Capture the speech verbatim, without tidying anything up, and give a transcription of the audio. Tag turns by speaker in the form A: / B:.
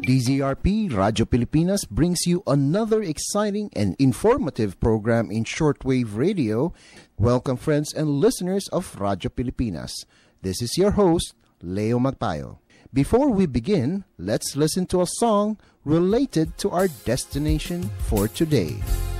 A: D Z R P Radyo Pilipinas brings you another exciting and informative program in shortwave radio. Welcome, friends and listeners of Radyo Pilipinas. This is your host, Leo Magpayo. Before we begin, let's listen to a song related to our destination for today.